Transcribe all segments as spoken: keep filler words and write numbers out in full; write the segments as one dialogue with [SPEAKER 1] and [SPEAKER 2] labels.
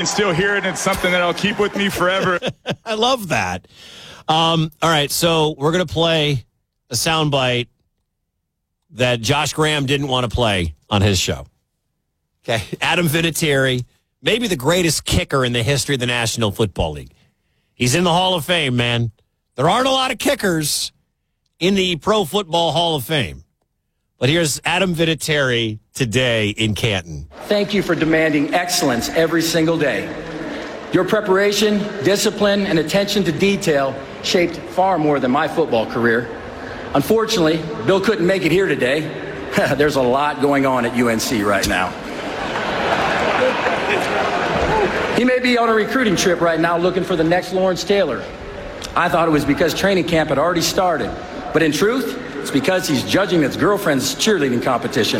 [SPEAKER 1] still hear it, and it's something that I'll keep with me forever.
[SPEAKER 2] I love that. Um, all right, so we're going to play a soundbite that Josh Graham didn't want to play on his show. Okay, Adam Vinatieri, maybe the greatest kicker in the history of the National Football League. He's in the Hall of Fame, man. There aren't a lot of kickers in the Pro Football Hall of Fame. But here's Adam Vinatieri today in Canton.
[SPEAKER 3] Thank you for demanding excellence every single day. Your preparation, discipline, and attention to detail shaped far more than my football career. Unfortunately, Bill couldn't make it here today. There's a lot going on at U N C right now. He may be on a recruiting trip right now looking for the next Lawrence Taylor. I thought it was because training camp had already started. But in truth, it's because he's judging his girlfriend's cheerleading competition.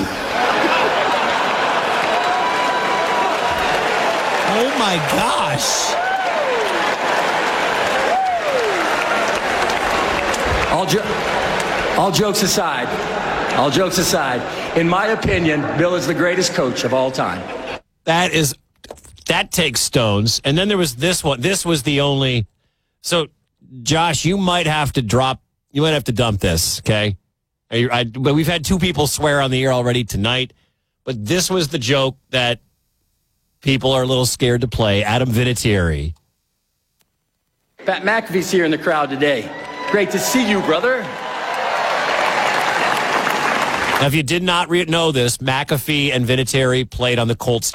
[SPEAKER 2] Oh, my gosh.
[SPEAKER 3] All, jo- all jokes aside, all jokes aside, in my opinion, Bill is the greatest coach of all time.
[SPEAKER 2] That is, that takes stones. And then there was this one. This was the only. So, Josh, you might have to drop, you might have to dump this, okay? I, I, but we've had two people swear on the air already tonight. But this was the joke that people are a little scared to play. Adam Vinatieri.
[SPEAKER 3] Pat McAfee's here in the crowd today. Great to see you, brother.
[SPEAKER 2] Now, if you did not re- know this, McAfee and Vinatieri played on the Colts.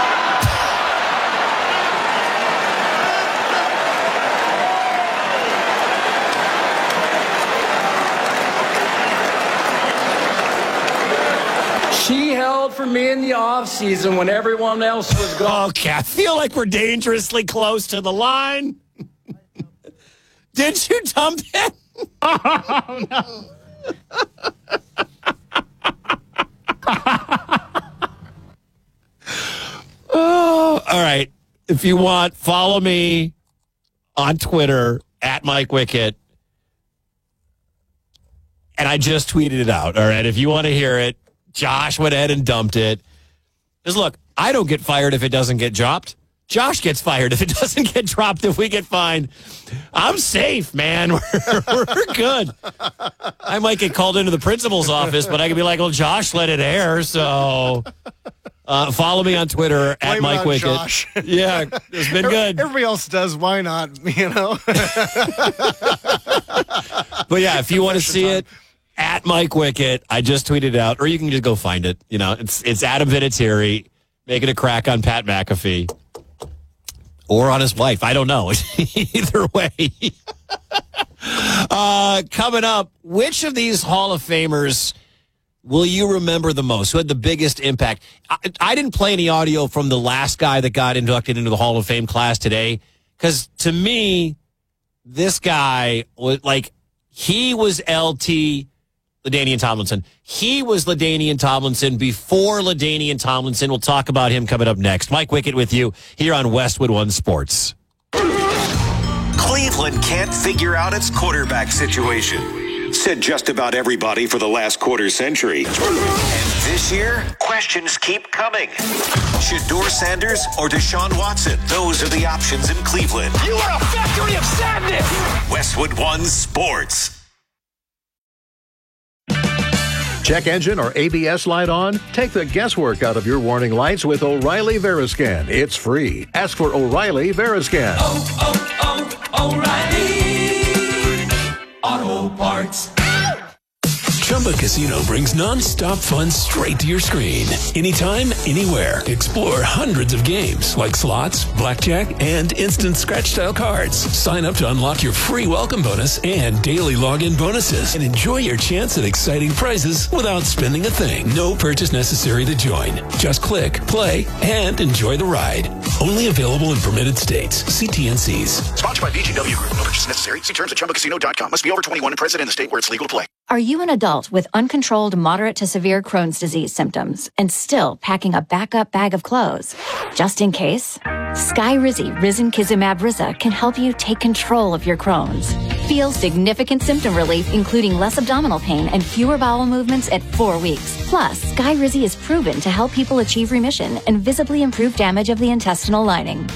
[SPEAKER 3] She held for me in the offseason when everyone else was gone.
[SPEAKER 2] Okay, I feel like we're dangerously close to the line. Did you dump it?
[SPEAKER 1] Oh, no.
[SPEAKER 2] Oh, all right. If you want, follow me on Twitter at Mike Wickett. And I just tweeted it out. All right. If you want to hear it, Josh went ahead and dumped it. Because look, I don't get fired if it doesn't get dropped. Josh gets fired if it doesn't get dropped, if we get fined. I'm safe, man. We're, we're good. I might get called into the principal's office, but I could be like, well, Josh let it air, so uh, follow me on Twitter
[SPEAKER 4] Blame
[SPEAKER 2] at Mike
[SPEAKER 4] on
[SPEAKER 2] Wickett.
[SPEAKER 4] Josh.
[SPEAKER 2] Yeah, it's been good.
[SPEAKER 4] Everybody else does. Why not? You know?
[SPEAKER 2] But yeah, if you want to see it, at Mike Wickett, I just tweeted it out, or you can just go find it. You know, it's it's Adam Vinatieri making a crack on Pat McAfee. Or on his wife. I don't know. Either way. uh, coming up, which of these Hall of Famers will you remember the most? Who had the biggest impact? I, I didn't play any audio from the last guy that got inducted into the Hall of Fame class today. Because to me, this guy was like, he was L T LaDainian Tomlinson. He was LaDainian Tomlinson before LaDainian Tomlinson. We'll talk about him coming up next. Mike Wickett with you here on Westwood One Sports.
[SPEAKER 5] Cleveland can't figure out its quarterback situation, said just about everybody for the last quarter century. And this year, questions keep coming. Shedeur Sanders or Deshaun Watson? Those are the options in Cleveland.
[SPEAKER 6] You are a factory of sadness!
[SPEAKER 5] Westwood One Sports.
[SPEAKER 7] Check engine or A B S light on? Take the guesswork out of your warning lights with O'Reilly Veriscan. It's free. Ask for O'Reilly Veriscan.
[SPEAKER 6] Oh, oh, oh, O'Reilly Auto Parts.
[SPEAKER 8] Chumba Casino brings non-stop fun straight to your screen. Anytime, anywhere. Explore hundreds of games like slots, blackjack, and instant scratch-style cards. Sign up to unlock your free welcome bonus and daily login bonuses. And enjoy your chance at exciting prizes without spending a thing. No purchase necessary to join. Just click, play, and enjoy the ride. Only available in permitted states. See T N Cs.
[SPEAKER 9] Sponsored by B G W Group. No purchase necessary. See terms at Chumba Casino dot com. Must be over twenty-one and present in the state where it's legal to play.
[SPEAKER 10] Are you an adult with uncontrolled moderate to severe Crohn's disease symptoms and still packing a backup bag of clothes? Just in case, Skyrizi Risankizumab Riza can help you take control of your Crohn's. Feel significant symptom relief, including less abdominal pain and fewer bowel movements at four weeks. Plus, Skyrizi is proven to help people achieve remission and visibly improve damage of the intestinal lining.